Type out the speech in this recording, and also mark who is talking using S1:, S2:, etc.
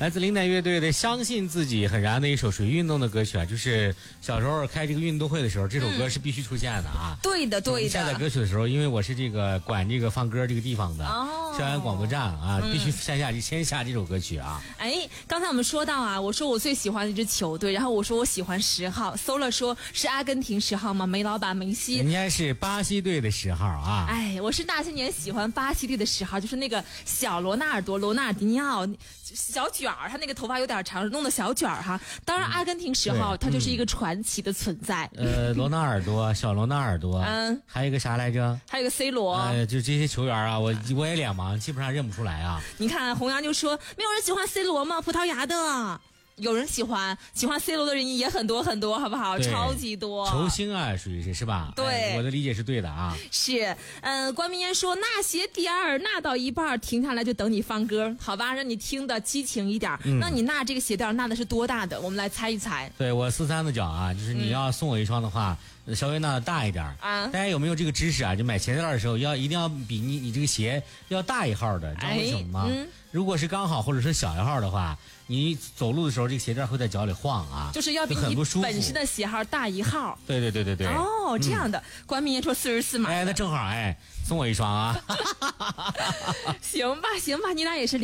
S1: 来自林乃乐队的《相信自己》，很燃的一首属于运动的歌曲啊，就是小时候开这个运动会的时候，这首歌是必须出现的啊。
S2: 对的，对的。
S1: 下载歌曲的时候，因为我是这个管这个放歌这个地方的校园广播站啊，必须先下这首歌曲啊。
S2: 哎，刚才我们说到啊，我说我最喜欢的一支球队，然后我说我喜欢10号，搜了说是阿根廷10号吗？梅老板梅西，
S1: 人家是巴西队的10号啊。
S2: 哎，我是那些年喜欢巴西队的10号，就是那个小罗纳尔迪尼奥，小卷儿，他那个头发有点长，弄的小卷儿哈。当然，阿根廷10号他就是一个传奇的存在。
S1: 罗纳尔多，小罗纳尔多，还有一个啥来着？
S2: 还有一个 C 罗。
S1: 就这些球员啊，我也脸盲，基本上认不出来啊。
S2: 你看弘扬就说没有人喜欢 C 罗吗？葡萄牙的。有人喜欢 C 罗的人也很多很多，好不好？超级多
S1: 球星啊，属于是吧？
S2: 对，
S1: 我的理解是对的啊。
S2: 是，关明言说那鞋第二，那到一半停下来就等你放歌，好吧，让你听的激情一点。那你那这个鞋垫那的是多大的？我们来猜一猜。
S1: 对，我43的脚啊，就是你要送我一双的话。稍微那大一点啊，大家有没有这个知识啊？就买鞋垫的时候一定要比你这个鞋要大一号的，知道为什么吗？如果是刚好或者是小一号的话，你走路的时候这个鞋垫会在脚里晃啊，
S2: 就是要比你本身的鞋号大1号。
S1: 对。
S2: 哦，这样的，关明言说44码。
S1: 哎，那正好送我一双啊。
S2: 行吧，你俩也是。